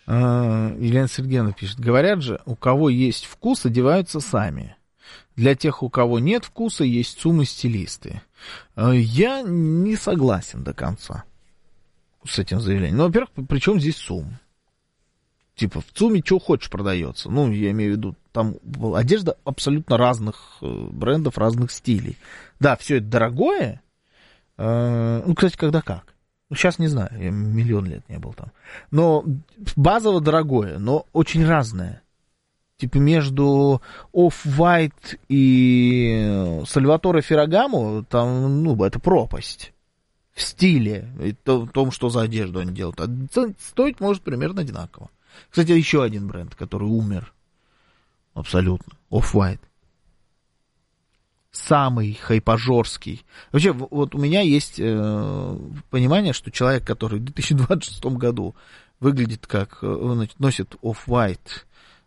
Елена Сергеевна пишет. Говорят же, у кого есть вкус, одеваются сами. Для тех, у кого нет вкуса, есть ЦУМ-стилисты. Я не согласен до конца с этим заявлением. Ну, во-первых, при чем здесь ЦУМ? Типа, в ЦУМе что хочешь продается. Ну, я имею в виду, там одежда абсолютно разных брендов, разных стилей. Да, все это дорогое. Ну, кстати, когда как. Ну, сейчас не знаю, я миллион лет не был там. Но базово дорогое, но очень разное. Типа между Off-White и Сальваторе Феррагамо, там, ну, это пропасть в стиле, и в том, что за одежду они делают. А стоить может примерно одинаково. Кстати, еще один бренд, который умер абсолютно, Off-White. Самый хайпажорский. Вообще, вот у меня есть понимание, что человек, который в 2026 году выглядит как, значит, носит Off-White,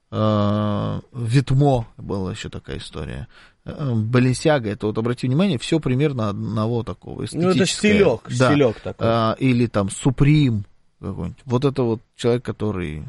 Витмо, была еще такая история, Баленсиага, это вот, обратите внимание, все примерно одного такого эстетического. Ну, это стилек, да. Стилек такой. Или там Суприм какой-нибудь. Вот это вот человек, который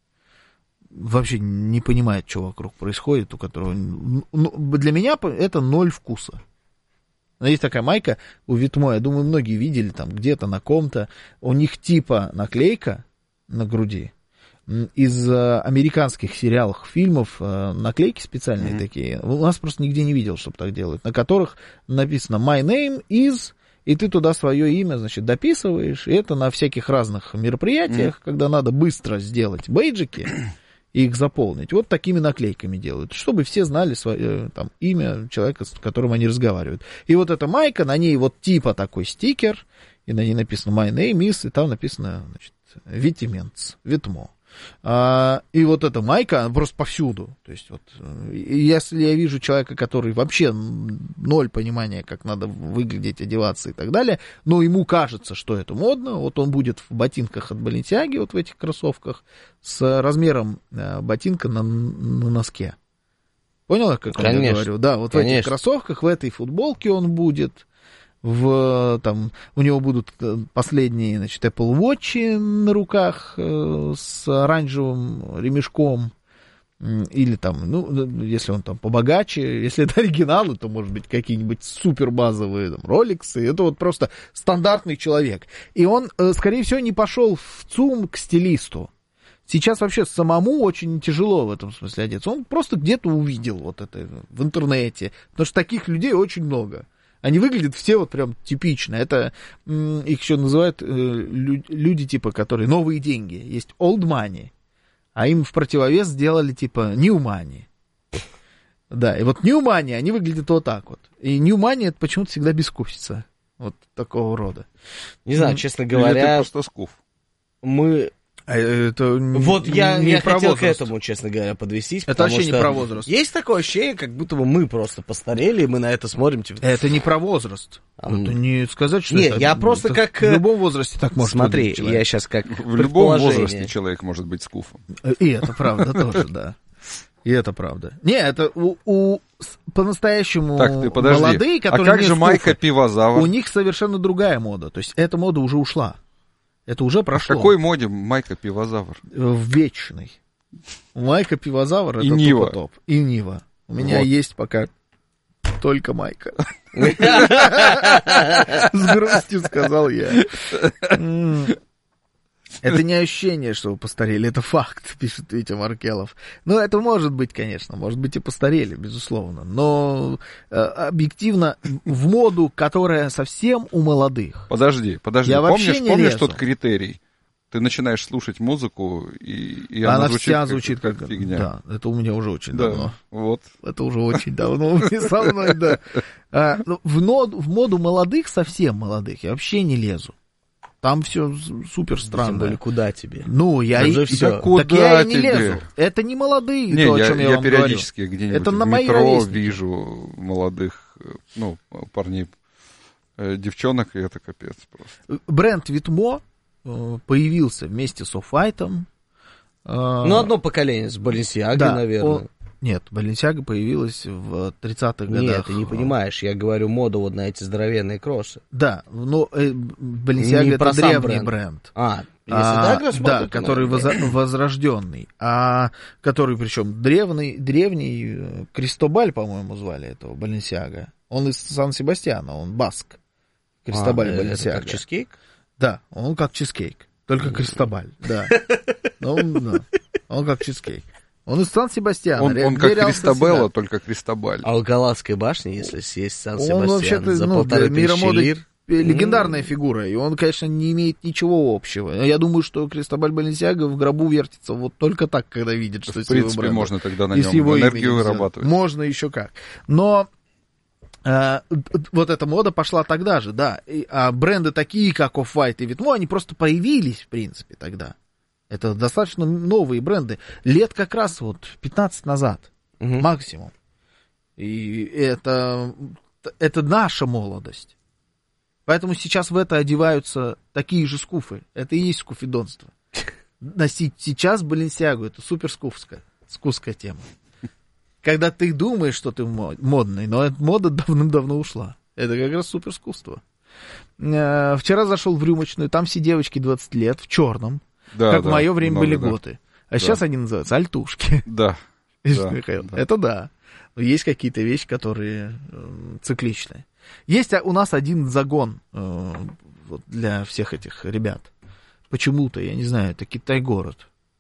вообще не понимает, что вокруг происходит, у которого... Ну, для меня это ноль вкуса. Есть такая майка у Витмо, я думаю, многие видели там где-то на ком-то. У них типа наклейка на груди. Из американских сериалов, фильмов наклейки специальные такие. У нас просто нигде не видел, чтобы так делают. На которых написано «My name is...» И ты туда свое имя, значит, дописываешь. И это на всяких разных мероприятиях, когда надо быстро сделать бейджики и их заполнить. Вот такими наклейками делают, чтобы все знали свое, там, имя человека, с которым они разговаривают. И вот эта майка, на ней вот типа такой стикер, и на ней написано «My name is», и там написано, значит, «Витименц», «Витмо». И вот эта майка, она просто повсюду. То есть вот, если я вижу человека, который вообще ноль понимания, как надо выглядеть, одеваться и так далее, но ему кажется, что это модно, вот он будет в ботинках от Баленсиаги, вот в этих кроссовках, с размером ботинка на носке. Понял, как я говорю? Да, вот конечно. В этих кроссовках, в этой футболке он будет. Там, у него будут последние, значит, Apple Watch на руках с оранжевым ремешком, или там, ну, если он там побогаче, если это оригиналы, то, может быть, какие-нибудь супер базовые там, роликсы, это вот просто стандартный человек. И он, скорее всего, не пошел в ЦУМ к стилисту. Сейчас вообще самому очень тяжело в этом смысле одеться. Он просто где-то увидел вот это в интернете, потому что таких людей очень много. Они выглядят все вот прям типично. Это их еще называют люди, типа, которые новые деньги. Есть old money, а им в противовес сделали, типа, new money. Да, и вот new money, они выглядят вот так вот. И new money, это почему-то всегда бескусица. Вот такого рода. Не знаю, честно говоря... Или это просто скуф? Это вот я хотел к этому, честно говоря, подвестись. Это вообще не про возраст. Есть такое ощущение, как будто бы мы просто постарели, и мы на это смотрим. Типа... Это не про возраст. Это не сказать, что нет, я просто это как... В любом возрасте так может быть. Смотри, я сейчас как в любом возрасте человек может быть скуфом. И это правда тоже, да. И это правда. Не, это по-настоящему молодые, которые... А как же майка Пивозавр? У них совершенно другая мода. То есть эта мода уже ушла. Это уже прошло. В какой моде майка Пивозавр? В вечной. Майка Пивозавр это Нива. тупо топ. И Нива. У меня есть пока только майка. С грустью сказал я. Это не ощущение, что вы постарели, это факт, пишет Витя Маркелов. Ну, это может быть, конечно, может быть и постарели, безусловно. Но объективно в моду, которая совсем у молодых. Подожди, я помнишь тот критерий? Ты начинаешь слушать музыку, и она звучит как фигня. Да, это у меня уже очень давно. Вот. Это уже очень давно со мной, да. В моду молодых, совсем молодых, я вообще не лезу. Там все супер странно. Тем более, куда тебе? Ну, я и все. Так я и не лезу. Это не молодые, не, то, о чем я вам периодически говорю. где-нибудь это в на метро вижу молодых, парней, девчонок, и это капец просто. Бренд Витмо появился вместе с Off-White. Одно поколение с Баленсиагой, наверное. Нет, Баленсиага появилась в 30-х годах. Нет, ты не понимаешь, я говорю моду вот на эти здоровенные кроссы. Да, но Баленсиага это древний бренд. Да, который возрожденный, который, причем древний Кристобаль, по-моему, звали этого Баленсиага. Он из Сан-Себастьяна, он баск. Кристобаль Баленсиага. Это как чизкейк? Да, он как чизкейк, только Кристобаль, да. Он как чизкейк. Он из Сан-Себастьяна. Он как Кристобелла, только Кристобаль. А у Галатской башни, если съесть Сан-Себастьян, он вообще-то, за 1500 лир... Легендарная фигура, и он, конечно, не имеет ничего общего. Я думаю, что Кристобаль Баленсиага в гробу вертится вот только так, когда видит, что в принципе, бренда, можно тогда на нем энергию вырабатывать. Можно еще как. Но вот эта мода пошла тогда же, да. А бренды такие, как Off-White и Vetements, они просто появились, в принципе, тогда. Это достаточно новые бренды. Лет как раз вот 15 назад, максимум. И это наша молодость. Поэтому сейчас в это одеваются такие же скуфы. Это и есть скуфидонство. Носить сейчас Баленсиагу — это супер скуфская тема. Когда ты думаешь, что ты модный, но эта мода давным-давно ушла. Это как раз супер скуфство. Вчера зашел в рюмочную, там все девочки 20 лет в черном, как в мое время были готы. А сейчас они называются альтушки. Да. Михаил, это да. Но есть какие-то вещи, которые цикличные. Есть у нас один загон вот для всех этих ребят. Почему-то, я не знаю, это Китай-город.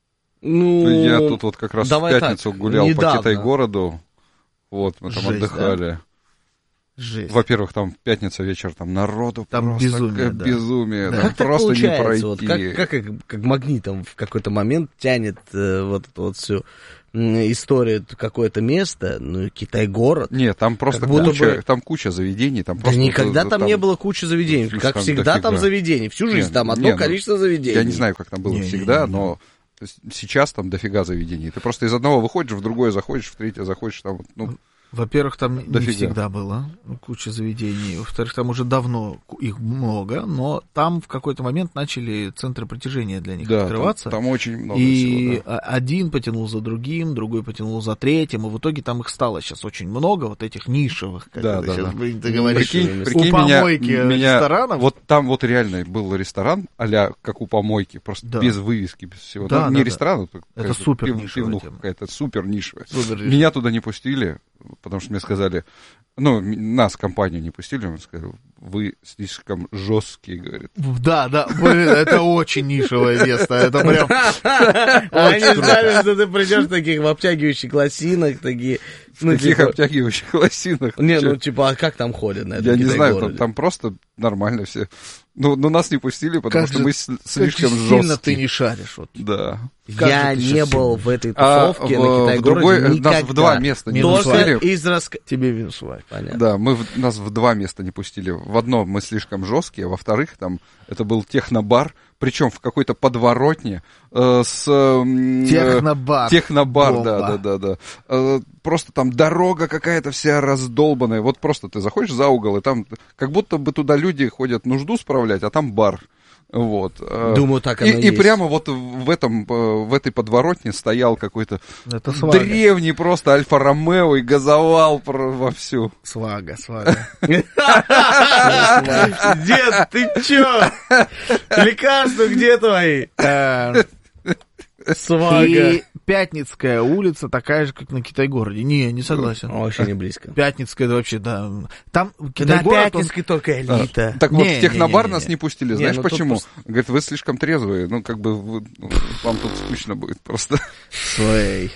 Я тут вот как раз в пятницу гулял по Китай-городу. Вот, мы там отдыхали. Да? Жесть. Во-первых, там пятница вечер, там народу там просто безумие. Да. Там просто не пройти. Вот, как магнитом в какой-то момент тянет вот эту вот всю историю, какое-то место, Китай-город. Нет, там просто там куча заведений. Там просто никогда там не было кучи заведений. Как всегда там заведений. Всю жизнь там одно количество заведений. Я не знаю, как там было всегда, но сейчас там дофига заведений. Ты просто из одного выходишь, в другое заходишь, в третье заходишь, там, Во-первых, там не всегда было куча заведений. Во-вторых, там уже давно их много, но там в какой-то момент начали центры притяжения для них открываться. Там очень много и всего, да. Один потянул за другим, другой потянул за третьим, и в итоге там их стало сейчас очень много, вот этих нишевых, как ты сейчас говоришь, прикинь, у помойки ресторанов. Вот там вот реально был ресторан, а-ля как у помойки, просто без вывески, без всего. Не ресторан, это супер нишевая какая-то супер нишевая. Меня туда не пустили, потому что мне сказали, нас, компанию, не пустили, мне сказали, вы слишком жесткие, говорит. Да, это очень нишевое место, это прям... Они ждали, что ты придешь в таких в обтягивающих лосинах, такие... В таких обтягивающих лосинах. А как там ходят на этом? Я не знаю, там просто нормально все. Но нас не пустили, потому что мы слишком жесткие. Сильно ты не шаришь. Да. Я не был в этой тусовке на Китай-городе никогда. Нас в 2 места не пустили. Тебе винсувай, понятно. Да, нас в 2 места не пустили. В одном мы слишком жесткие, а во-вторых, там это был технобар, причем в какой-то подворотне с... Технобар. Технобар, да. Просто там дорога какая-то вся раздолбанная. Вот просто ты заходишь за угол, и там как будто бы туда люди ходят нужду справлять, а там бар. Вот. Думаю, так оно и есть. И прямо вот в этой подворотне стоял какой-то древний просто Альфа-Ромео и газовал вовсю. Свага. Дед, ты чё? Лекарства где твои? Свага. И Пятницкая улица такая же, как на Китай-городе. Не согласен. Вообще не близко. Пятницкая, это вообще, да. Там на Пятницкой только элита. Так вот, в технобар нас не пустили. Знаешь почему? Говорит, вы слишком трезвые. Вам тут скучно будет просто. Слей.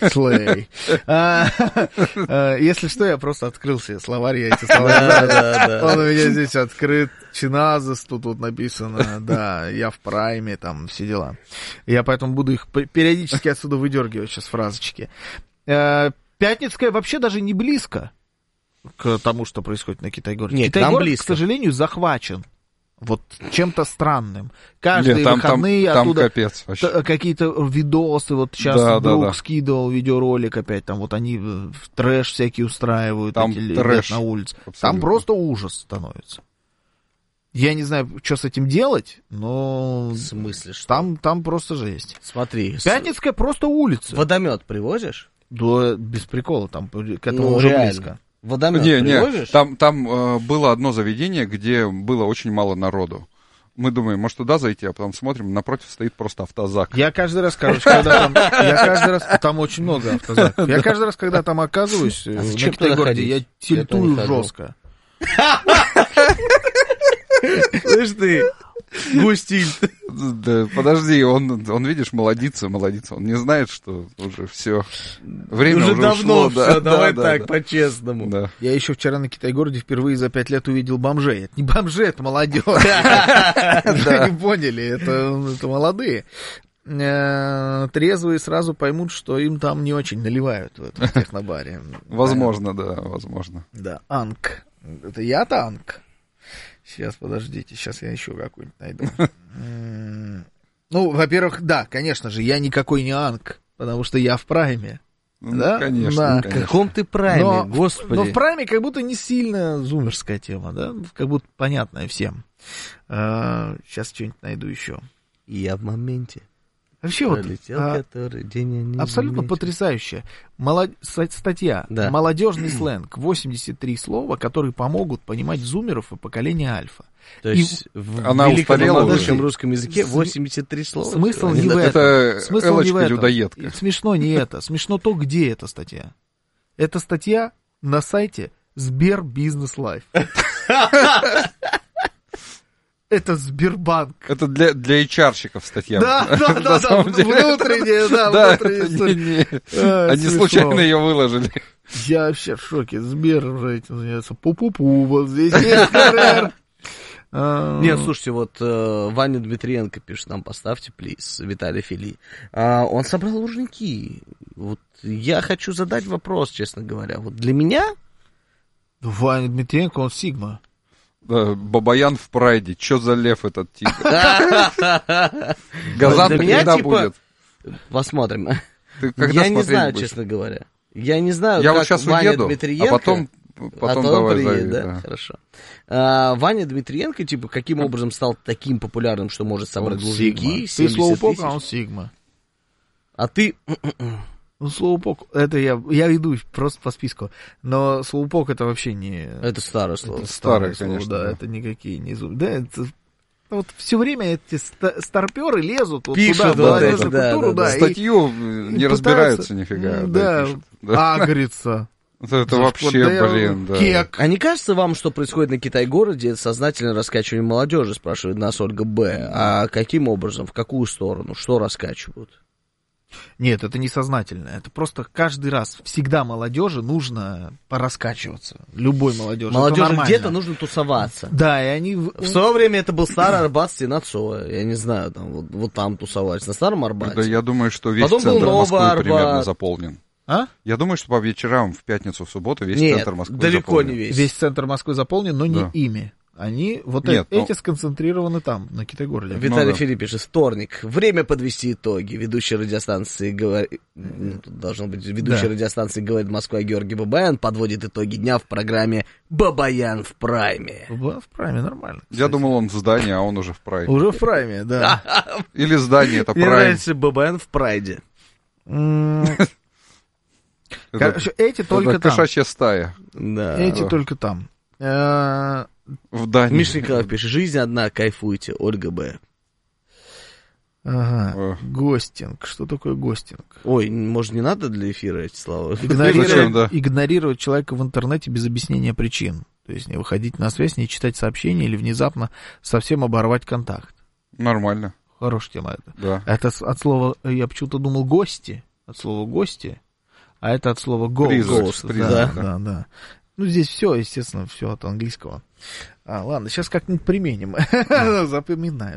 Если что, я просто открыл себе словарь, я эти слова. Он у меня здесь открыт. Чиназес, тут написано, да, я в прайме, там, все дела. Я поэтому буду их периодически отсюда выдергивать сейчас фразочки. Пятницкая вообще даже не близко к тому, что происходит на Китай-городе. Нет, Китай-город, к сожалению, захвачен. Вот чем-то странным. Каждые выходные там оттуда капец, какие-то видосы. Вот сейчас друг скидывал видеоролик опять. Там вот они трэш всякие устраивают трэш на улице. Абсолютно. Там просто ужас становится. Я не знаю, что с этим делать, но... В смысле, что? Там просто жесть. Смотри. Пятницкая просто улица. Водомет привозишь? Да, без прикола, там к этому уже реально. близко. Водомет привозишь? Там было одно заведение, где было очень мало народу. Мы думаем, может, туда зайти, а потом смотрим, напротив стоит просто автозак. Я каждый раз, короче, когда там очень много автозаков. Я каждый раз, когда там оказываюсь, в Китай-городе, я тильтую жестко. Слышь ты, густиль. Да, подожди, он, видишь, молодится. Он не знает, что уже все. Время уже давно ушло. Все, давай так, по-честному. Да. Я еще вчера на Китай-городе впервые за 5 лет увидел бомжей. Это не бомжи, это молодежь. Вы не поняли, это молодые. Трезвые сразу поймут, что им там не очень наливают в этом технобаре. Возможно, да, возможно. Да, Анг. Это я-то Анг. Сейчас, подождите, сейчас я еще какой-нибудь найду. Ну, во-первых, да, конечно же, я никакой не Анг, потому что я в прайме. Да? Конечно. В каком ты прайме, господи. Но в прайме как будто не сильно зумерская тема, да? Как будто понятная всем. Сейчас что-нибудь найду еще. Я в моменте. Вообще вот абсолютно потрясающая статья. Да. Молодежный сленг. 83 слова, которые помогут понимать зумеров и поколения альфа. То есть она устарела в великом русском языке 83 слова. Смысл не в этом. Это Смысл не в этом. людоедка. Смешно не это. Смешно то, где эта статья. Это статья на сайте Сбер Бизнес Лайф. Это Сбербанк. Это для HR-щиков статья. Да, внутренняя, да, внутренняя. Они случайно ее выложили. Я вообще в шоке. Сбер уже этим занимается. Пу-пу-пу, вот здесь есть КРР. Нет, слушайте, вот Ваня Дмитриенко пишет нам, поставьте, плиз, Виталий Фили. Он собрал Лужники. Вот я хочу задать вопрос, честно говоря. Вот для меня... Ваня Дмитриенко, он Сигма. Да, Бабаян в прайде. Чё за лев этот тип? Газан когда будет? Посмотрим. Я не знаю, честно говоря. Я не знаю, как Ваня Дмитриенко... А потом давай приедет, да? Хорошо. Ваня Дмитриенко, типа, каким образом стал таким популярным, что может собрать Лужники? Ты слоупок, а он Сигма. А ты... Ну, слоупок, это я иду просто по списку, но слоупок это вообще не... Это старое слово. Это старое слово, конечно, да, это никакие не зубы. Да, это... Вот все время эти старперы лезут вот пишут туда, в молодежную культуру, да. Статью не разбираются нифига. Да, агрится. Это вообще, блин, да. Кек. А не кажется вам, что происходит на Китай-городе, это сознательное раскачивание молодежи, спрашивает нас Ольга Б. А каким образом, в какую сторону, что раскачивают? Нет, это не сознательно. Это просто каждый раз всегда молодежи нужно пораскачиваться. Любой молодежи. Молодежи где-то нужно тусоваться. Да, и они... В свое время это был Старый Арбат, стена Цоя. Я не знаю, там, вот там тусовались, на Старом Арбате. Да, я думаю, что весь потом центр Москвы Арбат. примерно заполнен. А? Я думаю, что по вечерам, в пятницу, в субботу весь Нет, центр Москвы далеко заполнен. не весь. Весь центр Москвы заполнен, но не ими. Они, вот Нет, эти сконцентрированы там, на Китай-городе. Виталий Филипп пишет, вторник. Время подвести итоги. Ведущий радиостанции говорит... Тут должно быть ведущий радиостанции «Говорит Москва» Георгий Бабаян подводит итоги дня в программе «Бабаян в прайме». Бабаян в прайме, нормально. Кстати. Я думал, он в здании, а он уже в прайме. Уже в прайме, да. Или здание, это Мне прайм. нравится «Бабаян в прайде». Короче, эти только там. Кошачья стая. Эти только там. В Дании. Миша Николаев пишет, жизнь одна, кайфуйте, Ольга Б. Ага, гостинг. Что такое гостинг? Ой, может, не надо для эфира эти слова? Игнорировать человека в интернете без объяснения причин. То есть не выходить на связь, не читать сообщения или внезапно совсем оборвать контакт. Нормально. Хорошая тема это. Да. Это от слова, я почему-то думал, гости. От слова гости. А это от слова ghost. Да. Ну, здесь все, естественно, все от английского. Ладно, сейчас как-нибудь применим. Запоминаю.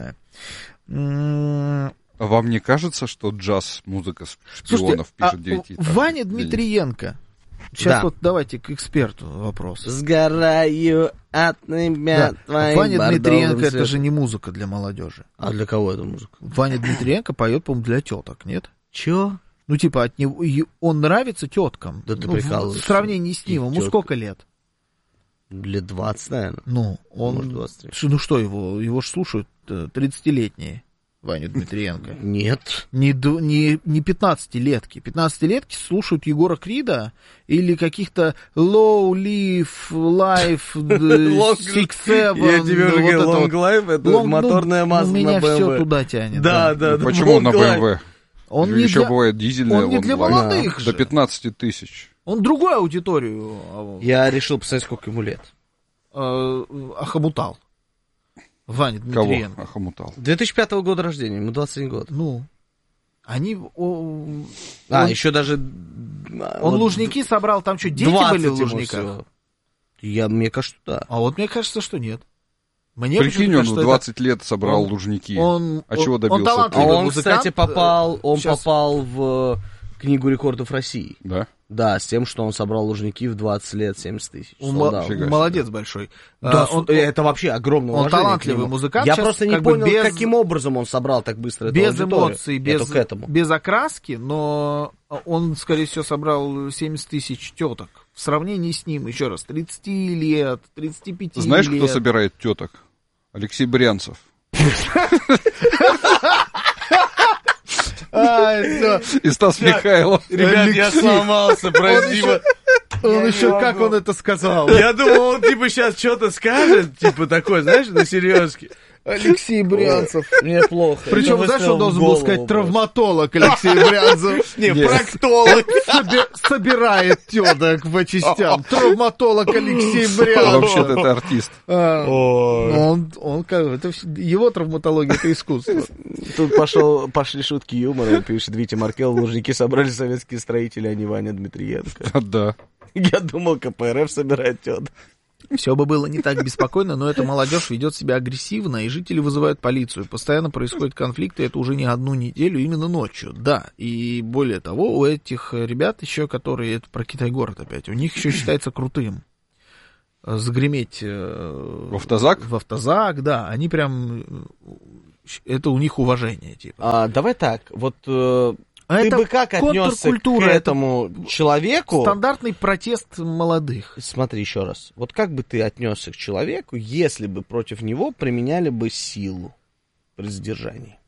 Вам не кажется, что джаз, музыка шпионов пишет 9? Ваня Дмитриенко. Сейчас вот давайте к эксперту вопрос. Сгораю от тебя твоим Ваня Дмитриенко это же не музыка для молодежи. А для кого это музыка? Ваня Дмитриенко поет, по-моему, для теток, нет? Чё? Ну, типа, от него он нравится теткам. Да ты прикалываешься. В сравнении с ним, ему сколько лет? Лет 20, наверное. Ну, он... Может, 23. Ну что его ж слушают 30-летние Ваню Дмитриенко? Нет. Не 15-летки. 15-летки слушают Егора Крида или каких-то Low Leaf, Life, Six Seven. Я тебе уже говорю, Long Life, это моторная масса на BMW. Меня все туда тянет. Да. Почему на BMW? Он еще бывает дизельная. Он не для молодых же. До 15 тысяч. Он другую аудиторию. Я решил посмотреть, сколько ему лет. Охомутал. Ваня Дмитриенко. Кого охомутал? 2005 года рождения, ему 21 год. Ну, они... еще даже... Он Лужники собрал, там что, дети были в Лужниках? Мне кажется, да. А вот мне кажется, что нет. Прикинь, он в 20 лет собрал Лужники. Чего добился? Он талантливый музыкант. Кстати, попал в Книгу рекордов России. Да? Да, с тем, что он собрал Лужники в 20 лет 70 тысяч. Молодец большой. Да, это вообще огромное уважение. Он талантливый музыкант. Я просто не понял, каким образом он собрал так быстро эту аудиторию. Без эмоций, без окраски, но он, скорее всего, собрал 70 тысяч теток. В сравнении с ним, еще раз, 30 лет, 35 лет. Знаешь, кто собирает теток? Алексей Брянцев. И Стас Михайлов. Ребят, я сломался, простите. Он еще, как он это сказал? Я думал, он типа сейчас что-то скажет, типа такой, знаешь, на серьезке. Алексей Брянцев. Мне плохо. Причем, знаешь, он должен был сказать травматолог Алексей Брянцев. Не, проктолог. Собирает теток по частям. Травматолог Алексей Брянцев. Вообще-то это артист. Он это его травматология, это искусство. Тут пошли шутки юмора, пишет Витя Маркел, Лужники собрали советские строители, а не Ваня Дмитриенко. Да. Я думал, КПРФ собирает теток. Все бы было не так беспокойно, но эта молодежь ведет себя агрессивно, и жители вызывают полицию. Постоянно происходят конфликты, это уже не одну неделю, именно ночью. Да, и более того, у этих ребят еще, которые, это про Китай-город опять, у них еще считается крутым загреметь в автозак? В автозак, да, они прям, это у них уважение, типа. Давай так, вот... Ты бы как отнесся к этому человеку? Стандартный протест молодых. Смотри еще раз. Вот как бы ты отнесся к человеку, если бы против него применяли бы силу при задержании?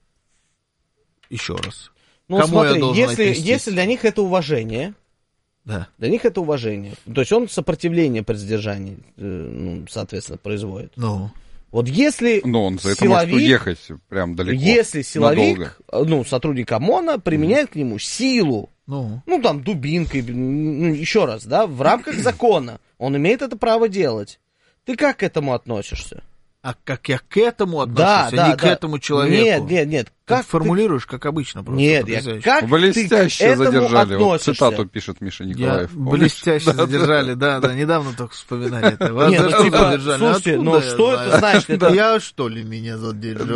Еще раз. Ну, кому смотри, если для них это уважение, да. Для них это уважение. То есть он сопротивление при задержании, соответственно, производит. Вот если он за это может уехать прям далеко. Если силовик, сотрудник ОМОНа применяет к нему силу, там, дубинкой, еще раз, да, в рамках закона, он имеет это право делать. Ты как к этому относишься? А как я к этому отношусь, не к этому человеку? Нет. Как ты формулируешь, как обычно просто. Нет, как блестяще задержали. Вот цитату пишет Миша Николаев. Блестяще задержали, да, недавно только вспоминали это. Слушайте, что это значит? Я, что ли, меня задержал?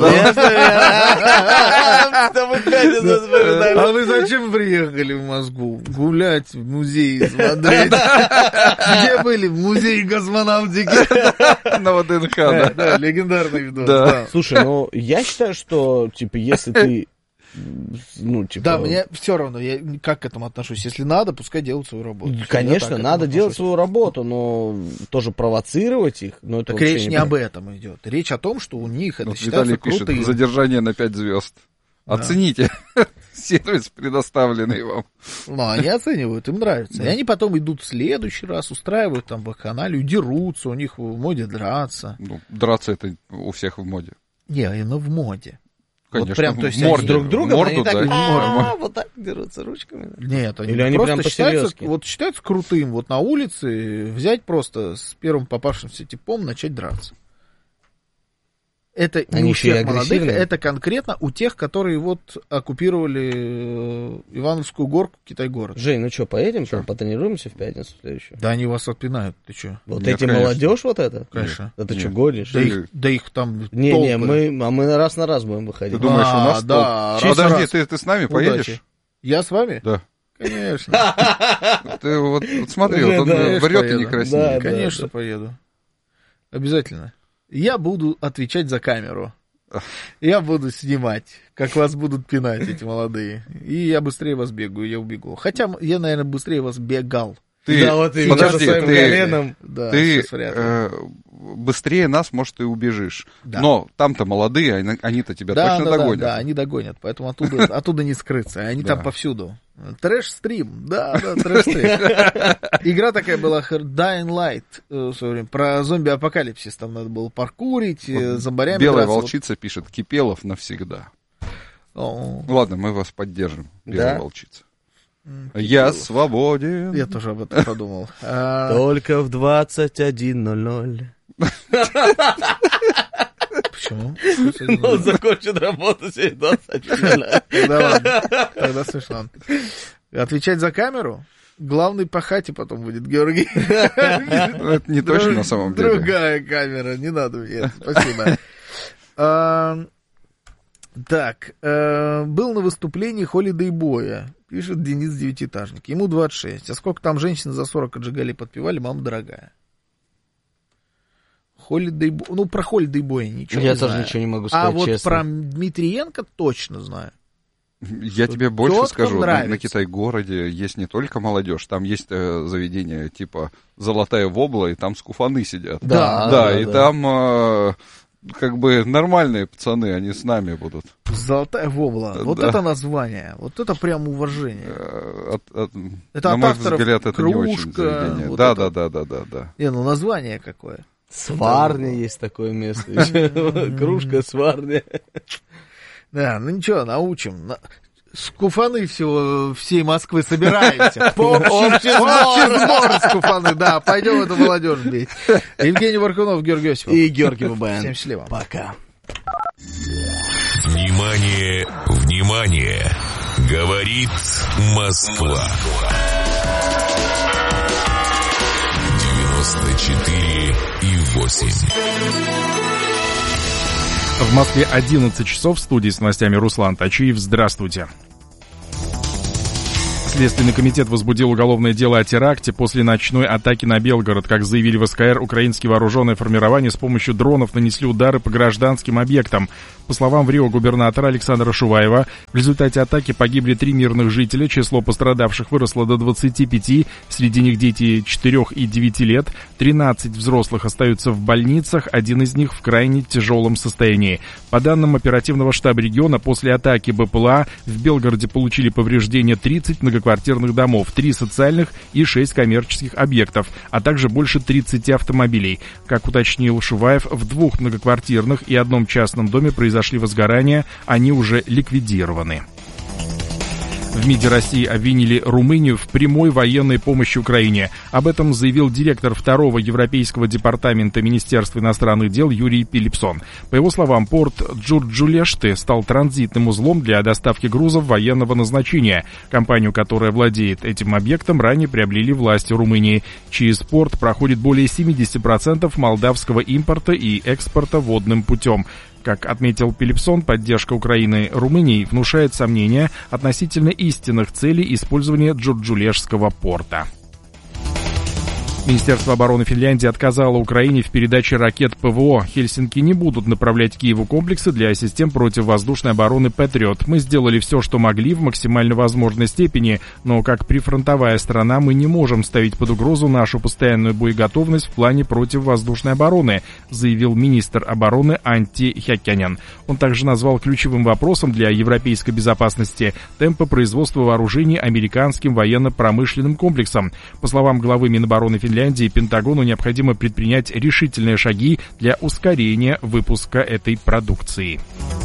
А вы зачем приехали в Москву? Гулять, в музей смотреть? Где были? В музее космонавтики. На ВДНХ, да. Легендарный видос. Слушай, я считаю, что, если ты, Да, мне все равно, я как к этому отношусь. Если надо, пускай делают свою работу. Конечно, надо делать свою работу, но тоже провоцировать их. Так речь не об этом идет. Речь о том, что у них это считается крутым. Пишет, задержание на 5 звезд. Оцените сервис, предоставленный вам. Они оценивают, им нравится. И они потом идут в следующий раз, устраивают там вакханалию, дерутся, у них в моде драться. Драться это у всех в моде. Не, именно в моде. Конечно, вот прям, то есть они друг друга, морду, вот так дерутся ручками. Нет, или они просто прям считаются крутым. Вот на улице взять просто с первым попавшимся типом начать драться. Это не у всех молодых, это конкретно у тех, которые оккупировали Ивановскую горку, Китай-город. Жень, поедем, потренируемся в пятницу следующую? Да они вас отпинают, ты что? Вот эти молодежь это? Конечно. Да ты что, гонишь? Да их там Не, мы раз на раз будем выходить. Ты думаешь, у нас да, подожди, ты с нами поедешь? Я с вами? Да. Конечно. Ты вот смотри, он врет и не краснеет. Конечно, поеду. Обязательно. Я буду отвечать за камеру. Я буду снимать, как вас будут пинать эти молодые. И я быстрее вас бегаю, я убегу. Хотя я, наверное, быстрее вас бегал. Подожди, ты быстрее нас, может, и убежишь. Да. Но там-то молодые, они-то тебя точно догонят. Да, они догонят, поэтому оттуда не скрыться. Они там повсюду. Трэш-стрим, трэш-стрим. Игра такая была, Dying Light, в свое время, про зомби-апокалипсис. Там надо было паркурить, зомбарями Белая волчица пишет: Кипелов навсегда. Ладно, мы вас поддержим, Белая волчица. Я свободен. Я тоже об этом подумал. Только в 21:00. Почему? Он закончит работу через 21:00. Да ладно, тогда смешно. Отвечать за камеру? Главный по хате потом будет Георгий. Это не точно на самом деле. Другая камера, не надо мне. Спасибо. Так, был на выступлении Holiday Boy, пишет Денис Девятиэтажник. Ему 26. А сколько там женщин за 40 отжигали, подпевали, мама дорогая. Holiday Boy, ну, про Holiday Boy ничего не знаю. Я тоже ничего не могу сказать, честно. А вот честно. про Дмитриенко точно знаю. Я тебе больше скажу, на Китай-городе есть не только молодежь, там есть заведения типа «Золотая вобла», и там скуфаны сидят. Да, и там... как бы нормальные пацаны, они с нами будут. Золотая вобла. Вот это название. Вот это прям уважение. Это на мой взгляд, это не очень заведение. Вот да. Не, ну название какое. Сварня есть такое место. Кружка, сварня. Да, ну ничего, научим. Скуфаны всей Москвы собираемся. Общий сбор скуфаны, да. Пойдем эту молодежь бить. Евгений Варкунов, Георгий Осипов. И Георгий Бабаян. Всем счастливо. Пока. Внимание, внимание. Говорит Москва. 94,8. В Москве 11 часов, в студии с новостями Руслан Тачиев. Здравствуйте. Следственный комитет возбудил уголовное дело о теракте после ночной атаки на Белгород. Как заявили в СКР, украинские вооруженные формирования с помощью дронов нанесли удары по гражданским объектам. По словам ВРИО губернатора Александра Шуваева, в результате атаки погибли 3 мирных жителя, число пострадавших выросло до 25, среди них дети 4 и 9 лет, 13 взрослых остаются в больницах, один из них в крайне тяжелом состоянии. По данным оперативного штаба региона, после атаки БПЛА в Белгороде получили повреждения 30 многоквартирных домов, 3 социальных и 6 коммерческих объектов, а также больше 30 автомобилей. Как уточнил Шуваев, в 2 многоквартирных и 1 частном доме произошли возгорания, они уже ликвидированы. В МИДе России обвинили Румынию в прямой военной помощи Украине. Об этом заявил директор 2-го Европейского департамента Министерства иностранных дел Юрий Пилипсон. По его словам, порт Джурджулешты стал транзитным узлом для доставки грузов военного назначения. Компанию, которая владеет этим объектом, ранее приобрели власти Румынии. Через порт проходит более 70% молдавского импорта и экспорта водным путем. Как отметил Пилипсон, поддержка Украины Румынии внушает сомнения относительно истинных целей использования Джурджулешского порта. Министерство обороны Финляндии отказало Украине в передаче ракет ПВО. Хельсинки не будут направлять Киеву комплексы для систем противовоздушной обороны «Патриот». Мы сделали все, что могли в максимально возможной степени, но как прифронтовая страна мы не можем ставить под угрозу нашу постоянную боеготовность в плане противовоздушной обороны, заявил министр обороны Анtti Häkkänen. Он также назвал ключевым вопросом для европейской безопасности темпы производства вооружений американским военно-промышленным комплексом. По словам главы Минобороны Финляндии, Пентагону необходимо предпринять решительные шаги для ускорения выпуска этой продукции.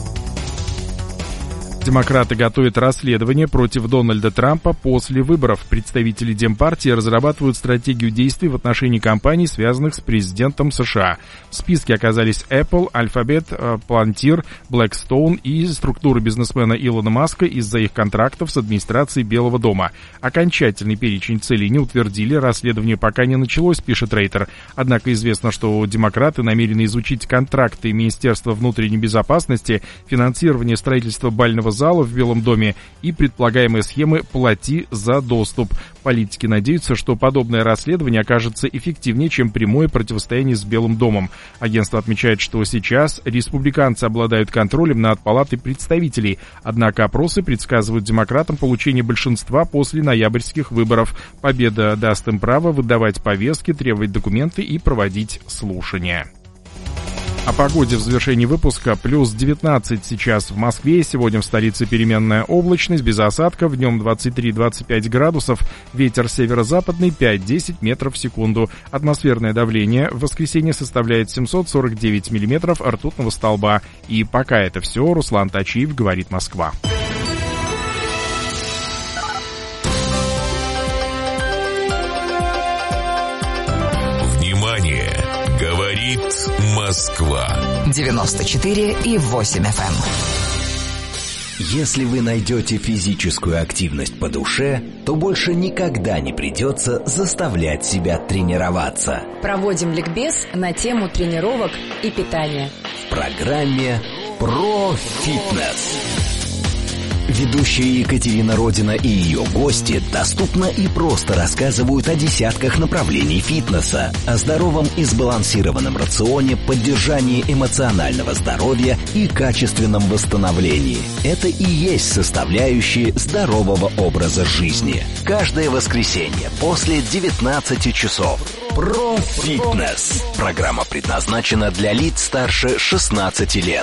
Демократы готовят расследование против Дональда Трампа после выборов. Представители Демпартии разрабатывают стратегию действий в отношении компаний, связанных с президентом США. В списке оказались Apple, Alphabet, Palantir, Blackstone и структуры бизнесмена Илона Маска из-за их контрактов с администрацией Белого дома. Окончательный перечень целей не утвердили, расследование пока не началось, пишет Рейтер. Однако известно, что демократы намерены изучить контракты Министерства внутренней безопасности, финансирование строительства бального актового зала в Белом доме и предполагаемые схемы «плати за доступ». Политики надеются, что подобное расследование окажется эффективнее, чем прямое противостояние с Белым домом. Агентство отмечает, что сейчас республиканцы обладают контролем над Палатой представителей, однако опросы предсказывают демократам получение большинства после ноябрьских выборов. Победа даст им право выдавать повестки, требовать документы и проводить слушания. О погоде в завершении выпуска. Плюс 19 сейчас в Москве. Сегодня в столице переменная облачность, без осадков. Днем 23-25 градусов. Ветер северо-западный 5-10 метров в секунду. Атмосферное давление в воскресенье составляет 749 миллиметров ртутного столба. И пока это все. Руслан Тачиев, говорит Москва. Говорит Москва. 94,8 FM. Если вы найдете физическую активность по душе, то больше никогда не придется заставлять себя тренироваться. Проводим ликбез на тему тренировок и питания. В программе «Про фитнес». Ведущие Екатерина Родина и ее гости доступно и просто рассказывают о десятках направлений фитнеса, о здоровом и сбалансированном рационе, поддержании эмоционального здоровья и качественном восстановлении. Это и есть составляющие здорового образа жизни. Каждое воскресенье после 19 часов. Про фитнес. Программа предназначена для лиц старше 16 лет.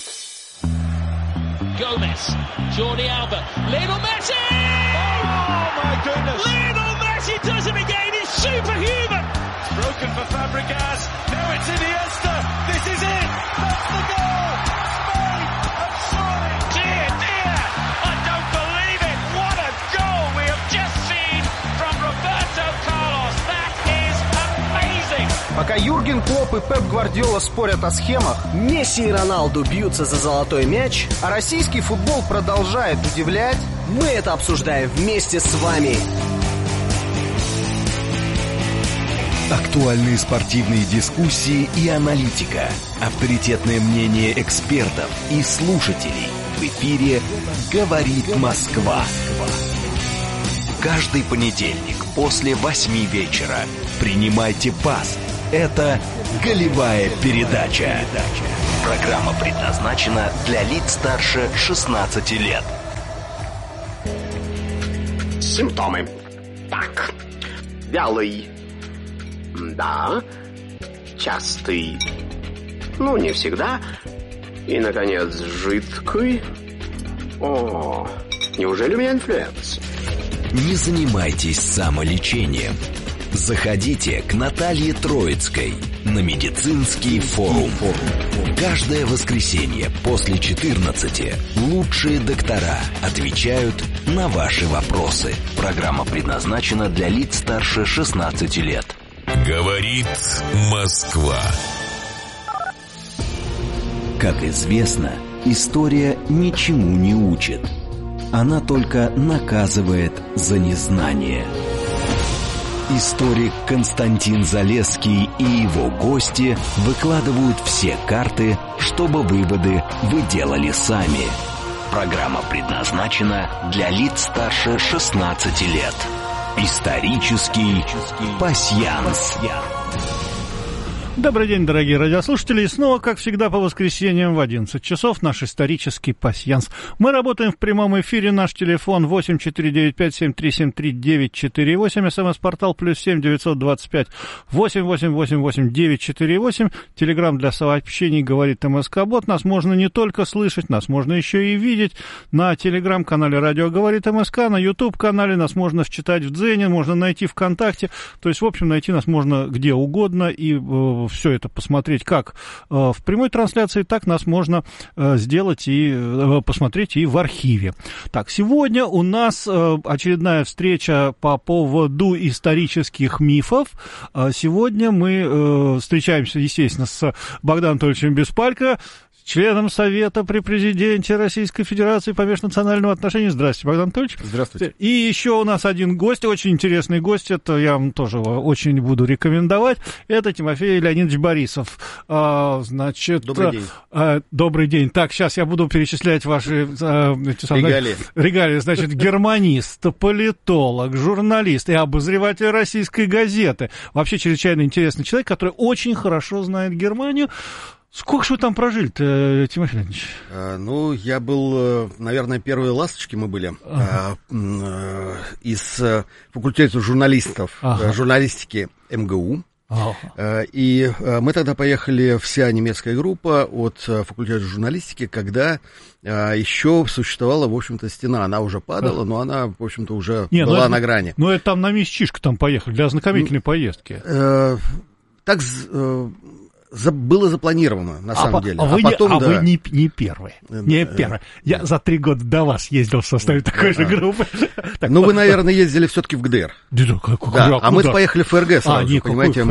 Gomez, Jordi Alba, Lionel Messi! Oh my goodness! Lionel Messi does it again, he's superhuman! It's broken for Fabregas, now it's Iniesta, this is it! That's the goal! Spain have scored! Dear, dear! I don't believe it! What a goal we have just seen from Roberto Carlos! That is amazing! Пока Юрген Клопп и Пеп Гвардиола спорят о схемах, Месси и Роналду бьются за золотой мяч, а российский футбол продолжает удивлять, мы это обсуждаем вместе с вами. Актуальные спортивные дискуссии и аналитика, авторитетное мнение экспертов и слушателей. В эфире «Говорит Москва». Каждый понедельник после 8 вечера принимайте пас. Это «Голевая передача». Программа предназначена для лиц старше 16 лет. Симптомы. Так. Вялый. Да. Частый. Ну, не всегда. И, наконец, жидкий. О, неужели у меня инфлюенс? Не занимайтесь самолечением. Заходите к Наталье Троицкой на медицинский форум. Каждое воскресенье после 14 лучшие доктора отвечают на ваши вопросы. Программа предназначена для лиц старше 16 лет. Говорит Москва. Как известно, история ничему не учит. Она только наказывает за незнание. Историк Константин Залесский и его гости выкладывают все карты, чтобы выводы вы делали сами. Программа предназначена для лиц старше 16 лет. Исторический пасьянс. Добрый день, дорогие радиослушатели. И снова, как всегда, по воскресеньям в 11 часов наш исторический пасьянс. Мы работаем в прямом эфире. Наш телефон 8495-7373-948. СМС-портал +7 925 8888 948. Телеграм для сообщений «Говорит МСК-бот». Нас можно не только слышать, нас можно еще и видеть на телеграм-канале «Радио Говорит МСК», на YouTube-канале нас можно читать в Дзене, можно найти ВКонтакте. То есть, в общем, найти нас можно где угодно и все это посмотреть как в прямой трансляции, так нас можно сделать и посмотреть и в архиве. Так, сегодня у нас очередная встреча по поводу исторических мифов. Сегодня мы встречаемся, естественно, с Богданом Анатольевичем Беспалько. членом Совета при президенте Российской Федерации по межнациональным отношениям. Здравствуйте, Богдан Анатольевич. Здравствуйте. И еще у нас один гость, очень интересный гость, это я вам тоже очень буду рекомендовать, это Тимофей Леонидович Борисов. Значит, добрый день. Добрый день. Так, сейчас я буду перечислять ваши регалии. Значит, германист, политолог, журналист и обозреватель «Российской газеты». Вообще чрезвычайно интересный человек, который очень хорошо знает Германию. Сколько же вы там прожили-то, Тимофей Леонидович? Ну, я был, наверное, первые ласточки мы были из факультета журналистики МГУ. И мы тогда поехали, вся немецкая группа от факультета журналистики, когда еще существовала, в общем-то, стена. Она уже падала, но она, в общем-то, уже была на грани. Ну, это там на мисс Чишка там поехали, для ознакомительной поездки. Так было запланировано, на самом деле. Вы не первые. Не первые. Я за 3 года до вас ездил в составе такой же группы. Ну, вы, наверное, ездили все-таки в ГДР. А мы поехали в ФРГ сразу, понимаете.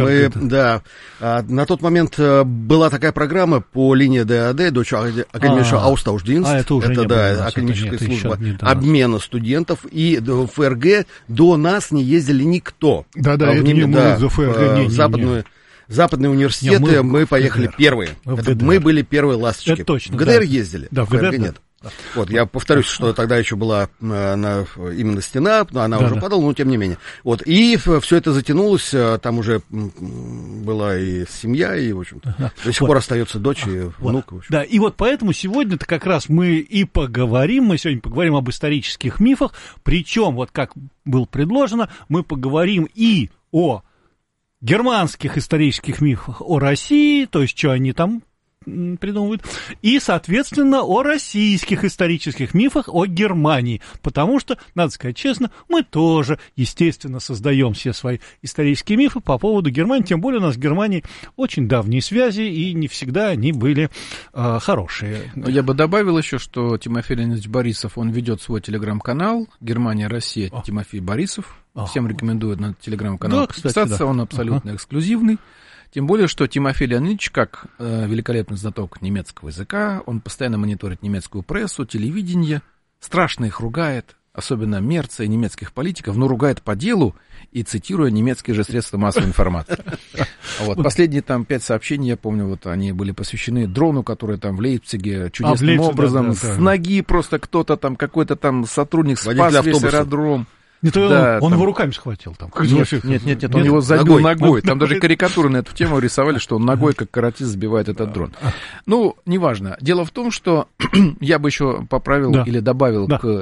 На тот момент была такая программа по линии ДАД, Deutsche Akademische Austauschdienst. Это академическая служба обмена студентов. И в ФРГ до нас не ездили никто. Да-да, это не мы за ФРГ. Западные университеты мы поехали первые. Мы были первые ласточки. Это точно. В ГДР ездили, в ФРГ нет. Вот, я повторюсь, что тогда еще была именно стена, но она уже падала, но тем не менее. Вот, и все это затянулось, там уже была и семья, и, в общем-то, до сих пор остается дочь и внук. Да, и вот поэтому сегодня-то как раз мы и поговорим, мы сегодня поговорим об исторических мифах, причем, вот как было предложено, мы поговорим и о германских исторических мифах о России, то есть, что они там придумывают, и, соответственно, о российских исторических мифах о Германии, потому что, надо сказать честно, мы тоже, естественно, создаем все свои исторические мифы по поводу Германии, тем более у нас с Германией очень давние связи, и не всегда они были хорошие. Но я бы добавил еще, что Тимофей Леонидович Борисов, он ведет свой телеграм-канал «Германия, Россия», Тимофей Борисов. Всем рекомендую на телеграм-канал подписаться, он абсолютно эксклюзивный. Тем более, что Тимофей Леонидович, как великолепный знаток немецкого языка, он постоянно мониторит немецкую прессу, телевидение, страшно их ругает, особенно Мерца и немецких политиков, но ругает по делу и цитируя немецкие же средства массовой информации. Вот. Последние там 5 сообщений, я помню, вот они были посвящены дрону, который там в Лейпциге чудесным образом с ноги просто кто-то там, какой-то там сотрудник спас весь аэродром. Нет, он его руками схватил там. Нет, он его забил ногой. Там даже карикатуры на эту тему рисовали, что он ногой, как каратист, сбивает этот дрон. Ну, неважно. Дело в том, что я бы еще поправил или добавил к